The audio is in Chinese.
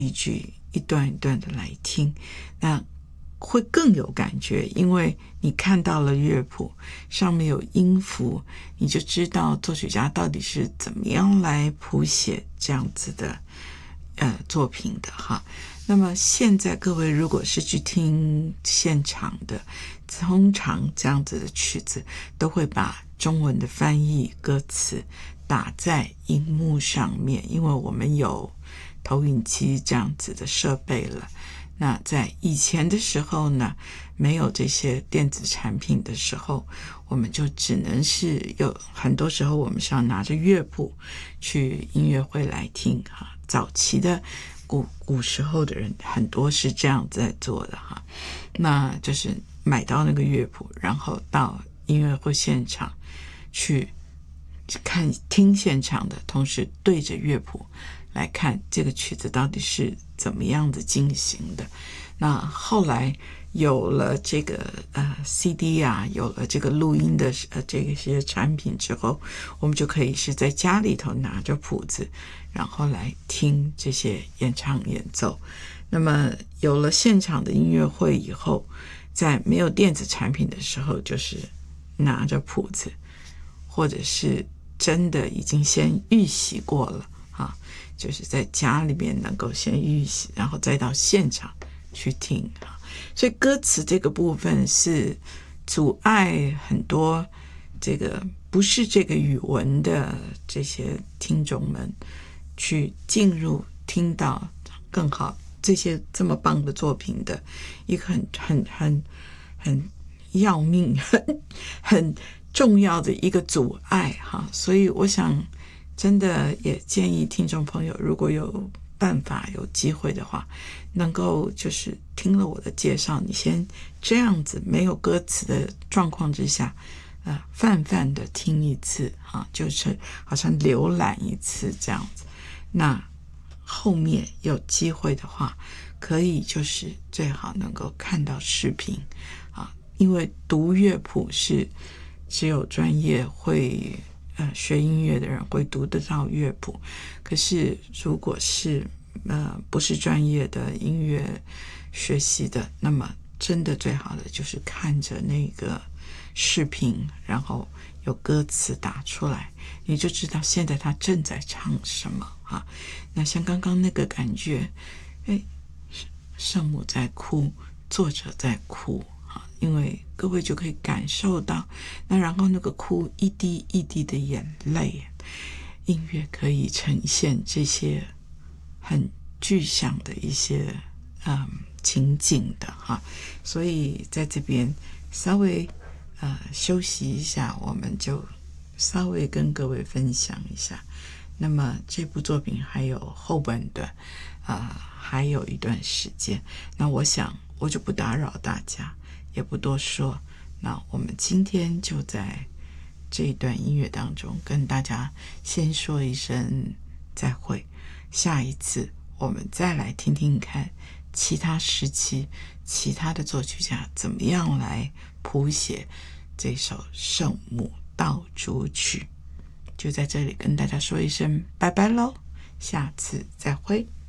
一句一段一段的来听，那会更有感觉，因为你看到了乐谱上面有音符，你就知道作曲家到底是怎么样来谱写这样子的作品的哈。那么现在各位如果是去听现场的，通常这样子的曲子都会把中文的翻译歌词打在荧幕上面，因为我们有投影机这样子的设备了。那在以前的时候呢，没有这些电子产品的时候，我们就只能是很多时候我们是要拿着乐谱去音乐会来听哈。早期的古时候的人很多是这样在做的哈，那就是买到那个乐谱，然后到音乐会现场去听现场的，同时对着乐谱来看这个曲子到底是怎么样的进行的。那后来有了这个CD 啊，有了这个录音的这些产品之后，我们就可以是在家里头拿着谱子，然后来听这些演唱演奏。那么有了现场的音乐会以后，在没有电子产品的时候，就是拿着谱子，或者是真的已经先预习过了啊，就是在家里面能够先预习，然后再到现场去听啊。所以歌词这个部分是阻碍很多这个不是这个语文的这些听众们去进入听到更好这些这么棒的作品的一个很要命很重要的一个阻碍哈。所以我想真的也建议听众朋友，如果有办法有机会的话，能够就是听了我的介绍，你先这样子没有歌词的状况之下泛泛的听一次啊，就是好像浏览一次这样子。那后面有机会的话，可以就是最好能够看到视频啊，因为读乐谱是只有专业会学音乐的人会读得到乐谱，可是如果是不是专业的音乐学习的，那么真的最好的就是看着那个视频，然后有歌词打出来，你就知道现在他正在唱什么啊。那像刚刚那个感觉，圣母在哭，作者在哭啊，因为各位就可以感受到，那然后那个哭一滴一滴的眼泪，音乐可以呈现这些很具象的一些情景的哈。所以在这边稍微休息一下，我们就稍微跟各位分享一下。那么这部作品还有后半段还有一段时间，那我想我就不打扰大家，也不多说，那我们今天就在这一段音乐当中跟大家先说一声再会，下一次我们再来听听看其他时期其他的作曲家怎么样来谱写这首圣母道主曲。就在这里跟大家说一声拜拜咯，下次再会。